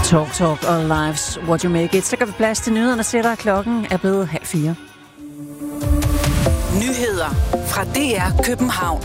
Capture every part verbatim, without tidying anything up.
Talk Talk og Lives What You Make It. Så gør vi plads til nyhederne, sætter klokken er blevet halv fire. Nyheder fra D R København.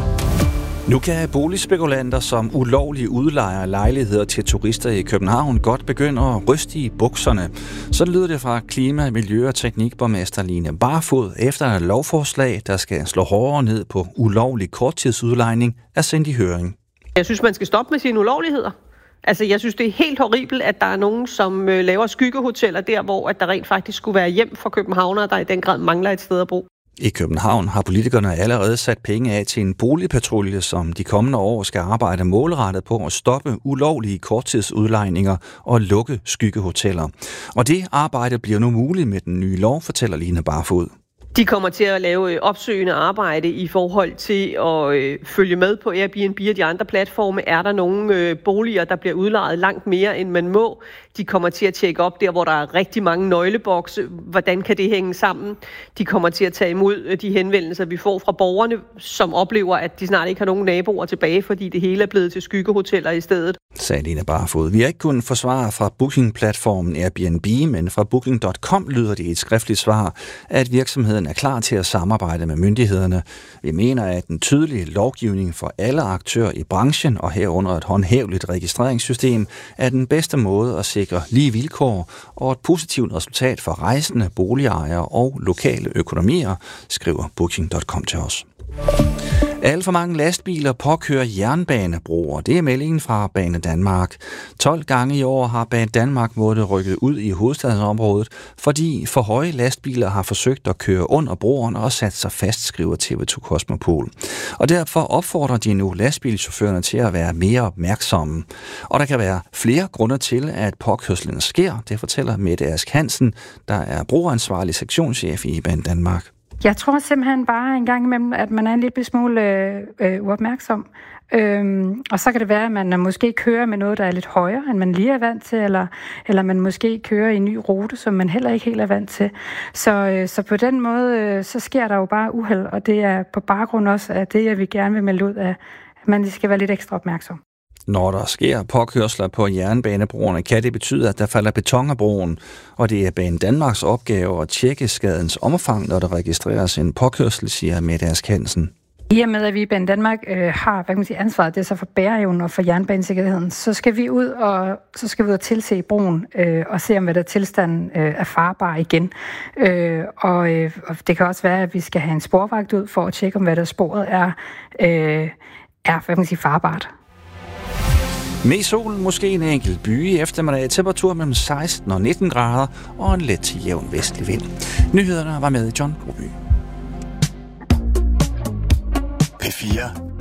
Nu kan boligspekulanter, som ulovligt udlejer lejligheder til turister i København, godt begynde at ryste i bukserne. Så lyder det fra Klima-, Miljø- og Teknikborgmester Line Barfod, efter et lovforslag, der skal slå hårdere ned på ulovlig korttidsudlejning, er sendt i høring. Jeg synes, man skal stoppe med sine ulovligheder. Altså, jeg synes, det er helt horribelt, at der er nogen, som øh, laver skyggehoteller der, hvor at der rent faktisk skulle være hjem for københavnere, der i den grad mangler et sted at bo. I København har politikerne allerede sat penge af til en boligpatrulje, som de kommende år skal arbejde målrettet på at stoppe ulovlige korttidsudlejninger og lukke skyggehoteller. Og det arbejde bliver nu muligt med den nye lov, fortæller Line Barfod. De kommer til at lave opsøgende arbejde i forhold til at øh, følge med på Airbnb og de andre platforme. Er der nogle øh, boliger, der bliver udlejet langt mere, end man må? De kommer til at tjekke op der, hvor der er rigtig mange nøglebokse. Hvordan kan det hænge sammen? De kommer til at tage imod de henvendelser, vi får fra borgerne, som oplever, at de snart ikke har nogen naboer tilbage, fordi det hele er blevet til skyggehoteller i stedet. Sagde Line Barfod. Vi har ikke kunnet forsvare fra booking-platformen Airbnb, men fra booking punktum com lyder det i et skriftligt svar, at virksomheden er klar til at samarbejde med myndighederne. Vi mener, at en tydelig lovgivning for alle aktører i branchen og herunder et håndhæveligt registreringssystem er den bedste måde at sikre lige vilkår og et positivt resultat for rejsende, boligejere og lokale økonomier, skriver booking punktum com til os. Alt for mange lastbiler påkører jernbanebroer. Det er meldingen fra Bane Danmark. tolv gange i år har Bane Danmark måttet rykke ud i hovedstadsområdet, fordi for høje lastbiler har forsøgt at køre under broerne og sat sig fast, skriver T V to Kosmopol. Og derfor opfordrer de nu lastbilchaufførerne til at være mere opmærksomme. Og der kan være flere grunde til, at påkørslen sker. Det fortæller Mette Ask Hansen, der er brugeransvarlig sektionschef i Bane Danmark. Jeg tror simpelthen bare en gang imellem, at man er en lille smule øh, uopmærksom. Øhm, og så kan det være, at man måske kører med noget, der er lidt højere, end man lige er vant til, eller, eller man måske kører i en ny rute, som man heller ikke helt er vant til. Så, øh, så på den måde, øh, så sker der jo bare uheld, og det er på baggrund også af det, jeg vil gerne vil melde ud af, at man skal være lidt ekstra opmærksom. Når der sker påkørsler på jernbanebroerne, kan det betyde, at der falder beton af broen, og det er Bane Danmarks opgave at tjekke skadens omfang, når der registreres en påkørsel, siger Mette Ask Hansen. I og med, at vi i Bane Danmark øh, har hvad kan man sige, ansvaret, det er så for bæreevnen og for jernbanesikkerheden, så skal vi ud og så skal vi ud og tilse broen øh, og se, om hvad der tilstanden øh, er farbar igen. Øh, og, øh, og det kan også være, at vi skal have en sporvagt ud for at tjekke, om hvad der sporet er, øh, er hvad kan man sige, farbart. Med sol, måske en enkelt by i eftermiddag, temperatur mellem seksten og nitten grader og en let til jævn vestlig vind. Nyhederne var med John Broby. P fire